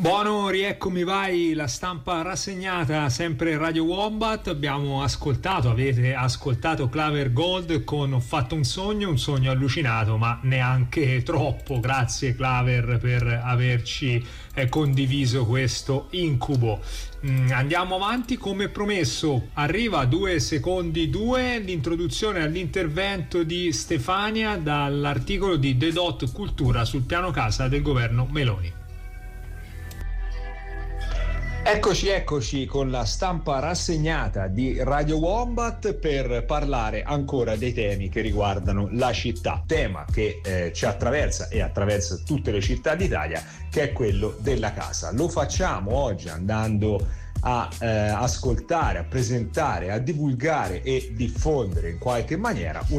Buono, rieccomi vai, la stampa rassegnata, sempre Radio Wombat. Avete ascoltato Claver Gold con Ho fatto un sogno allucinato, ma neanche troppo. Grazie Claver per averci condiviso questo incubo. Andiamo avanti, come promesso arriva 2 secondi 2 l'introduzione all'intervento di Stefania dall'articolo di The Dot Cultura sul piano casa del governo Meloni. Eccoci con la stampa rassegnata di Radio Wombat per parlare ancora dei temi che riguardano la città, tema che ci attraversa e attraversa tutte le città d'Italia, che è quello della casa. Lo facciamo oggi andando a ascoltare, a presentare, a divulgare e diffondere in qualche maniera un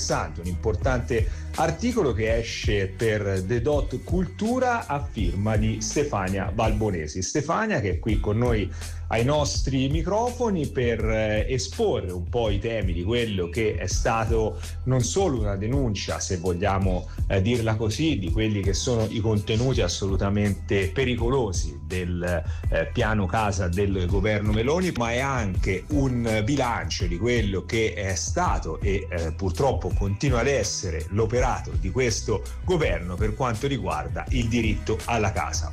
importante articolo che esce per The Dot Cultura a firma di Stefania Balbonesi. Stefania, che è qui con noi ai nostri microfoni per esporre un po' i temi di quello che è stato non solo una denuncia, se vogliamo dirla così, di quelli che sono i contenuti assolutamente pericolosi del piano casa del governo Meloni, ma è anche un bilancio di quello che è stato e purtroppo continua ad essere l'operato di questo governo per quanto riguarda il diritto alla casa.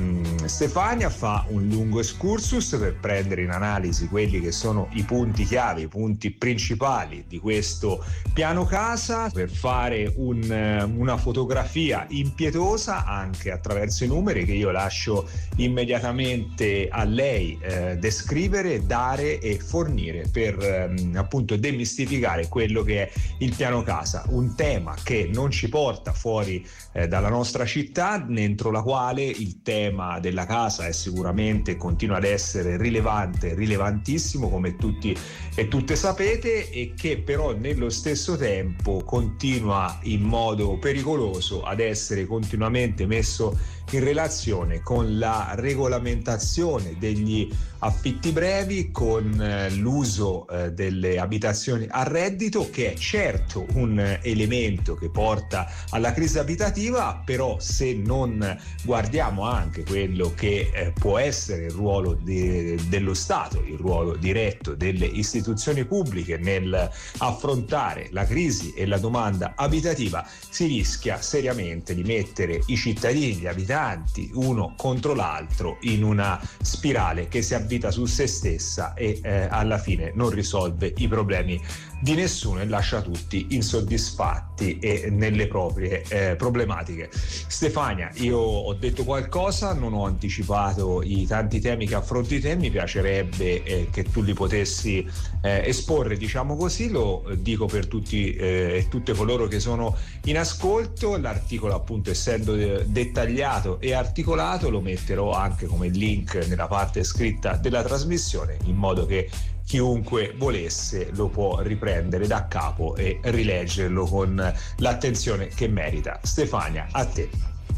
Stefania fa un lungo excursus per prendere in analisi quelli che sono i punti chiave, i punti principali di questo piano casa, per fare una fotografia impietosa anche attraverso i numeri che io lascio immediatamente a lei descrivere, dare e fornire per appunto demistificare quello che è il piano casa, un tema che non ci porta fuori dalla nostra città, dentro la quale il tema della casa è sicuramente, continua ad essere rilevantissimo, come tutti e tutte sapete, e che però nello stesso tempo continua in modo pericoloso ad essere continuamente messo in relazione con la regolamentazione degli affitti brevi, con l'uso delle abitazioni a reddito, che è certo un elemento che porta alla crisi abitativa, però se non guardiamo anche quello che può essere il ruolo dello Stato, il ruolo diretto delle istituzioni pubbliche nel affrontare la crisi e la domanda abitativa, si rischia seriamente di mettere i cittadini, gli abitanti, uno contro l'altro in una spirale che si avvita su se stessa e alla fine non risolve i problemi di nessuno e lascia tutti insoddisfatti e nelle proprie problematiche. Stefania, io ho detto qualcosa, non ho anticipato i tanti temi che affronti te, mi piacerebbe che tu li potessi esporre, diciamo così. Lo dico per tutti e tutte coloro che sono in ascolto: l'articolo, appunto, essendo dettagliato e articolato, lo metterò anche come link nella parte scritta della trasmissione, in modo che chiunque volesse lo può riprendere da capo e rileggerlo con l'attenzione che merita. Stefania, a te.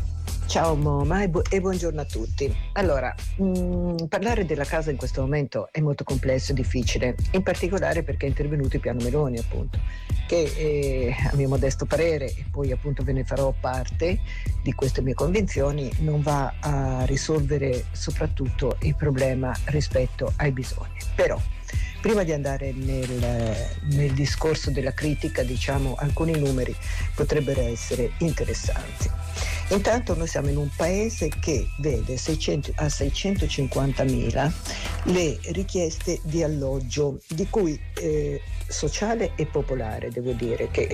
Ciao Moma e buongiorno a tutti. Allora, parlare della casa in questo momento è molto complesso e difficile, in particolare perché è intervenuto il piano Meloni, appunto, che a mio modesto parere, e poi appunto ve ne farò parte di queste mie convinzioni, non va a risolvere soprattutto il problema rispetto ai bisogni. Però, prima di andare nel discorso della critica, diciamo, alcuni numeri potrebbero essere interessanti. Intanto noi siamo in un paese che vede a 650.000 le richieste di alloggio, di cui sociale e popolare, devo dire, che